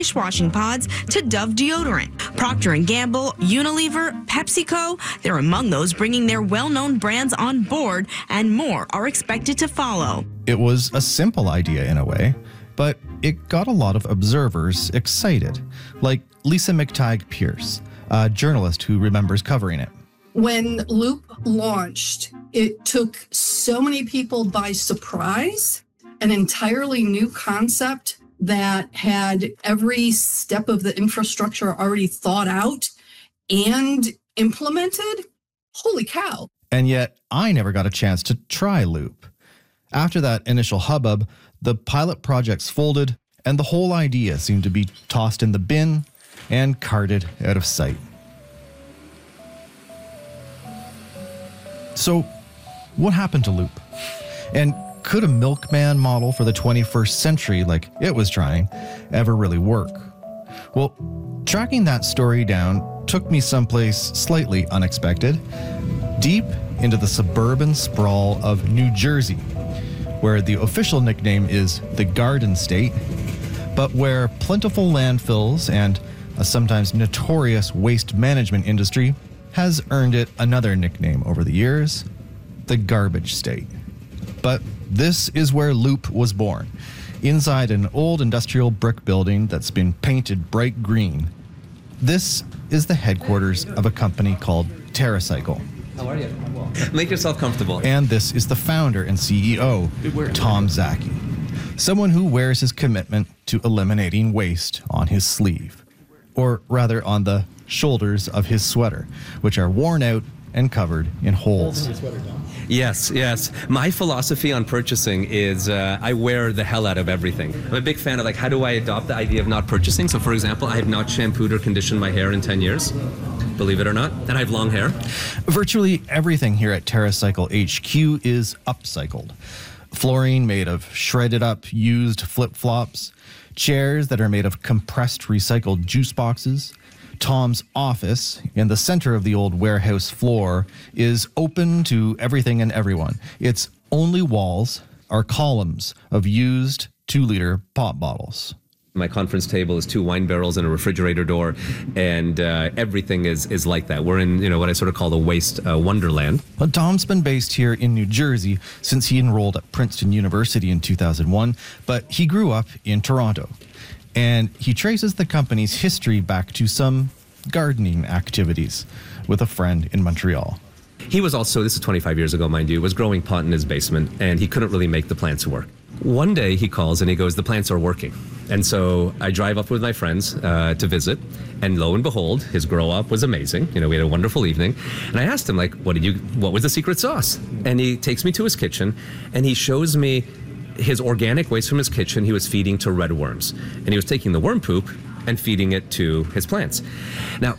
dishwashing pods to Dove deodorant. Procter & Gamble, Unilever, PepsiCo, they're among those bringing their well-known brands on board, and more are expected to follow. It was a simple idea in a way, but it got a lot of observers excited, like Lisa McTighe-Pierce, a journalist who remembers covering it. When Loop launched, it took so many people by surprise, an entirely new concept that had every step of the infrastructure already thought out and implemented. Holy cow. And yet, I never got a chance to try Loop. After that initial hubbub, the pilot projects folded, and the whole idea seemed to be tossed in the bin and carted out of sight. So, what happened to Loop? And could a milkman model for the 21st century, like it was trying, ever really work? Well, tracking that story down took me someplace slightly unexpected, deep into the suburban sprawl of New Jersey, where the official nickname is the Garden State, but where plentiful landfills and a sometimes notorious waste management industry has earned it another nickname over the years, the Garbage State. But this is where Loop was born, inside an old industrial brick building that's been painted bright green. This is the headquarters of a company called TerraCycle. How are you? Make yourself comfortable. And this is the founder and CEO, Tom Zaki, someone who wears his commitment to eliminating waste on his sleeve, or rather on the shoulders of his sweater, which are worn out and covered in holes. Yes. My philosophy on purchasing is I wear the hell out of everything. I'm a big fan of how do I adopt the idea of not purchasing? So for example, I have not shampooed or conditioned my hair in 10 years, believe it or not, and I have long hair. Virtually everything here at TerraCycle HQ is upcycled. Flooring made of shredded up used flip-flops, chairs that are made of compressed recycled juice boxes. Tom's office, in the center of the old warehouse floor, is open to everything and everyone. Its only walls are columns of used 2-liter pop bottles. My conference table is 2 wine barrels and a refrigerator door, and everything is like that. We're in what I sort of call the waste wonderland. Well, Tom's been based here in New Jersey since he enrolled at Princeton University in 2001, but he grew up in Toronto. And he traces the company's history back to some gardening activities with a friend in Montreal. He was also, this is 25 years ago, mind you, was growing pot in his basement, and he couldn't really make the plants work. One day he calls and he goes, the plants are working. And so I drive up with my friends to visit, and lo and behold, his grow up was amazing. We had a wonderful evening. And I asked him, what was the secret sauce? And he takes me to his kitchen, and he shows me his organic waste from his kitchen he was feeding to red worms. And he was taking the worm poop and feeding it to his plants. Now,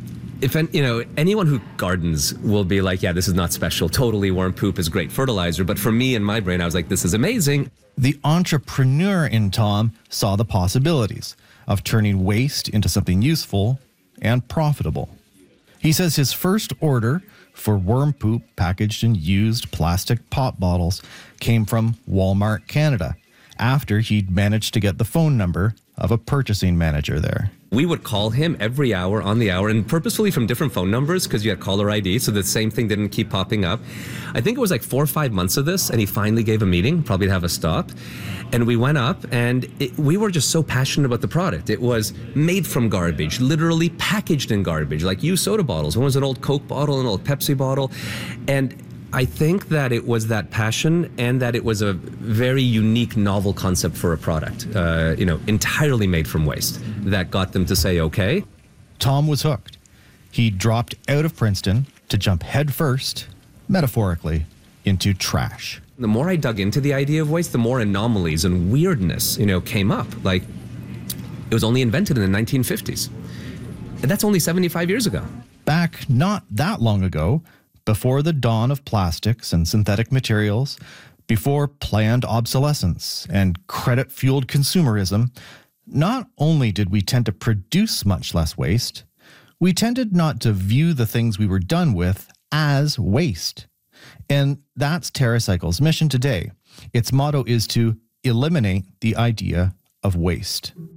if anyone who gardens will be like, yeah, this is not special. Totally, worm poop is great fertilizer. But for me, in my brain, I was like, this is amazing. The entrepreneur in Tom saw the possibilities of turning waste into something useful and profitable. He says his first order for worm poop packaged in used plastic pop bottles came from Walmart Canada, after he'd managed to get the phone number of a purchasing manager there. We would call him every hour on the hour, and purposefully from different phone numbers because you had caller ID, so the same thing didn't keep popping up. I think it was 4 or 5 months of this, and he finally gave a meeting, probably to have a stop. And we went up, and we were just so passionate about the product. It was made from garbage, literally packaged in garbage, like used soda bottles. One was an old Coke bottle, an old Pepsi bottle. And I think that it was that passion and that it was a very unique, novel concept for a product, entirely made from waste, that got them to say, okay. Tom was hooked. He dropped out of Princeton to jump headfirst, metaphorically, into trash. The more I dug into the idea of waste, the more anomalies and weirdness, came up. It was only invented in the 1950s. And that's only 75 years ago. Back not that long ago, before the dawn of plastics and synthetic materials, before planned obsolescence and credit-fueled consumerism, not only did we tend to produce much less waste, we tended not to view the things we were done with as waste. And that's TerraCycle's mission today. Its motto is to eliminate the idea of waste.